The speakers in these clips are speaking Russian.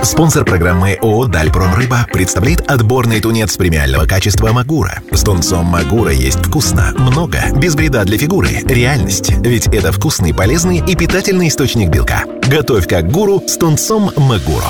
Спонсор программы ООО «Дальпромрыба» представляет отборный тунец премиального качества «Магура». С тунцом «Магура» есть вкусно, много, без вреда для фигуры. Реальность, ведь это вкусный, полезный и питательный источник белка. Готовь как гуру с тунцом «Магуро».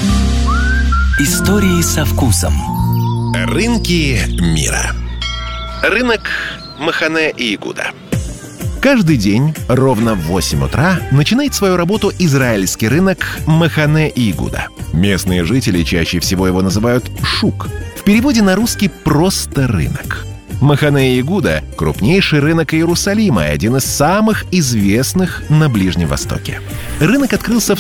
Истории со вкусом. Рынки мира. Рынок Махане-и-Ягуда. Каждый день ровно в 8 утра начинает свою работу израильский рынок Махане-и-Ягуда. Местные жители чаще всего его называют «шук». В переводе на русский просто «рынок». Махане-и-Ягуда – крупнейший рынок Иерусалима и один из самых известных на Ближнем Востоке. Рынок открылся в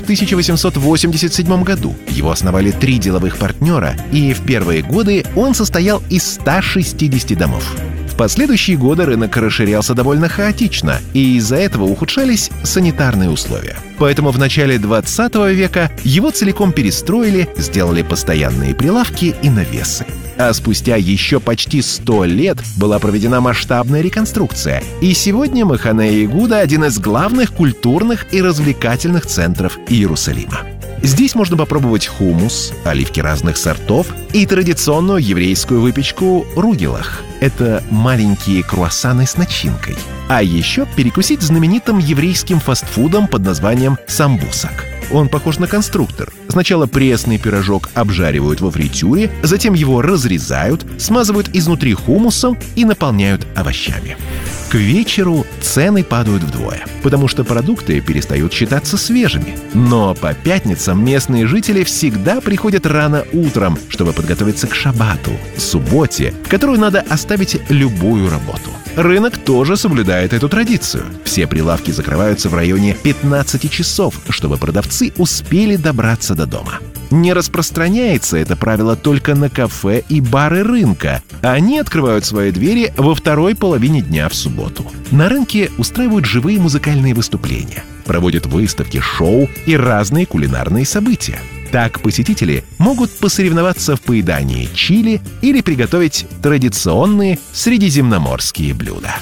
1887 году. Его основали 3 деловых партнера, и в первые годы он состоял из 160 домов. В последующие годы рынок расширялся довольно хаотично, и из-за этого ухудшались санитарные условия. Поэтому в начале 20 века его целиком перестроили, сделали постоянные прилавки и навесы. А спустя еще почти 100 лет была проведена масштабная реконструкция, и сегодня Махане-и-Ягуда – один из главных культурных и развлекательных центров Иерусалима. Здесь можно попробовать хумус, оливки разных сортов и традиционную еврейскую выпечку ругелах. Это маленькие круассаны с начинкой. А еще перекусить знаменитым еврейским фастфудом под названием самбусак. Он похож на конструктор. Сначала пресный пирожок обжаривают во фритюре, затем его разрезают, смазывают изнутри хумусом и наполняют овощами. К вечеру цены падают вдвое, потому что продукты перестают считаться свежими. Но по пятницам местные жители всегда приходят рано утром, чтобы подготовиться к шаббату, субботе, в которую надо оставить любую работу. Рынок тоже соблюдает эту традицию. Все прилавки закрываются в районе 15 часов, чтобы продавцы успели добраться до дома. Не распространяется это правило только на кафе и бары рынка. Они открывают свои двери во второй половине дня в субботу. На рынке устраивают живые музыкальные выступления, проводят выставки, шоу и разные кулинарные события. Так посетители могут посоревноваться в поедании чили или приготовить традиционные средиземноморские блюда.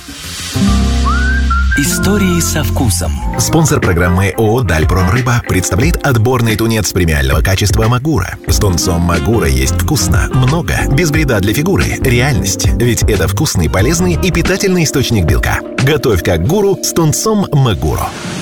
Истории со вкусом. Спонсор программы ООО «Дальпромрыба» представляет отборный тунец премиального качества «Магура». С тунцом «Магура» есть вкусно, много, без вреда для фигуры. Реальность, ведь это вкусный, полезный и питательный источник белка. Готовь как гуру с тунцом «Магуро».